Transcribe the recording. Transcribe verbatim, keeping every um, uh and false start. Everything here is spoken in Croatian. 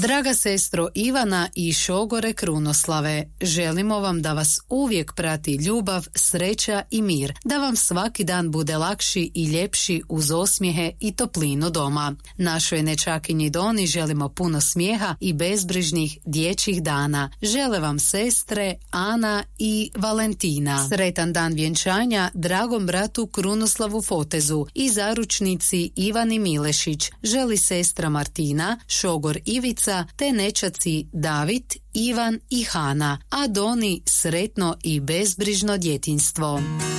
Draga sestro Ivana i šogore Krunoslave, želimo vam da vas uvijek prati ljubav, sreća i mir, da vam svaki dan bude lakši i ljepši uz osmijehe i toplinu doma. Našoj nečakinji Doni želimo puno smijeha i bezbrižnih dječjih dana. Žele vam sestre Ana i Valentina. Sretan dan vjenčanja dragom bratu Krunoslavu Fotezu i zaručnici Ivani Milešić. Želi sestra Martina, šogor Ivica te nečaci David, Ivan i Hana, a Doni sretno i bezbrižno djetinjstvo.